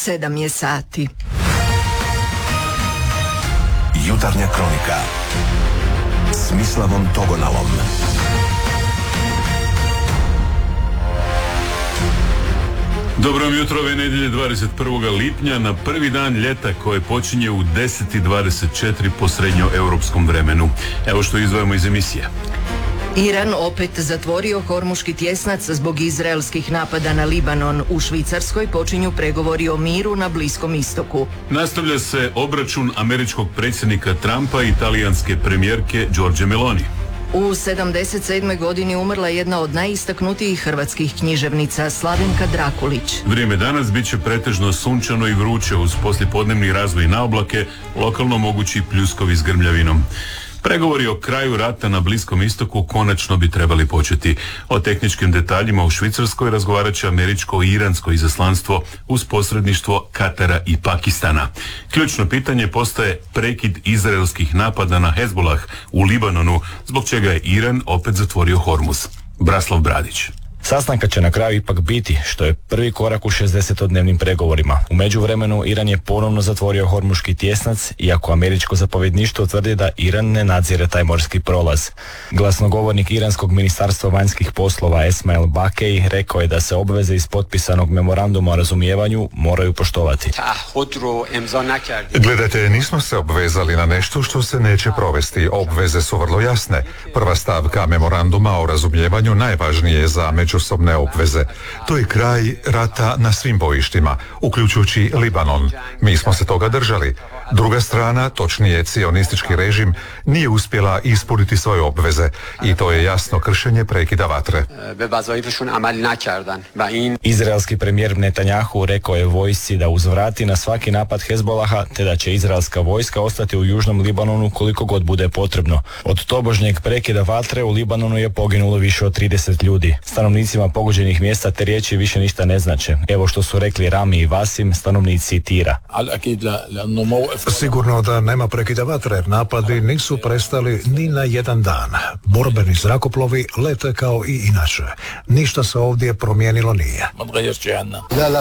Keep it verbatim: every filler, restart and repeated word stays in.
sedam je sati. Jutarnja kronika s Mislavom Togonalom. Dobro vam jutro, ove nedjelje dvadeset prvog lipnja na prvi dan ljeta koje počinje u deset i dvadeset četiri po srednjoeuropskom vremenu. Evo što izdvajamo iz emisije. Iran opet zatvorio Hormuški tjesnac zbog izraelskih napada na Libanon. U Švicarskoj počinju pregovori o miru na Bliskom istoku. Nastavlja se obračun američkog predsjednika Trumpa i talijanske premijerke Giorgie Meloni. U sedamdeset sedmoj godini umrla jedna od najistaknutijih hrvatskih književnica, Slavenka Drakulić. Vrijeme danas bit će pretežno sunčano i vruće uz poslijepodnevni razvoj na oblake, lokalno mogući pljuskovi s grmljavinom. Pregovori o kraju rata na Bliskom istoku konačno bi trebali početi. O tehničkim detaljima u Švicarskoj razgovarat će američko i iransko izaslanstvo uz posredništvo Katara i Pakistana. Ključno pitanje postaje prekid izraelskih napada na Hezbolah u Libanonu, zbog čega je Iran opet zatvorio Hormuz. Braslav Bradić. Sastanka će na kraju ipak biti, što je prvi korak u šezdesetodnevnim pregovorima. U međuvremenu Iran je ponovno zatvorio Hormuški tjesnac, iako američko zapovjedništvo tvrdi da Iran ne nadzire taj morski prolaz. Glasnogovornik iranskog ministarstva vanjskih poslova Esmail Bakej rekao je da se obveze iz potpisanog memoranduma o razumijevanju moraju poštovati. Gledajte, nismo se obvezali na nešto što se neće provesti. Obveze su vrlo jasne. Prva stavka memoranduma o razumijevanju najvažnije je za međusobne obveze. To je kraj rata na svim bojištima, uključujući Libanon. Mi smo se toga držali. Druga strana, točnije cionistički režim, nije uspjela ispuniti svoje obveze i to je jasno kršenje prekida vatre. Izraelski premijer Netanjahu rekao je vojsci da uzvrati na svaki napad Hezbolaha, te da će izraelska vojska ostati u južnom Libanonu koliko god bude potrebno. Od tobožnjeg prekida vatre u Libanonu je poginulo više od trideset ljudi. Stanovnicima pogođenih mjesta te riječi više ništa ne znače. Evo što su rekli Rami i Vasim, stanovnici Tira. Sigurno da nema prekida vatre, napadi nisu prestali ni na jedan dan. Borbeni zrakoplovi lete kao i inače. Ništa se ovdje promijenilo nije.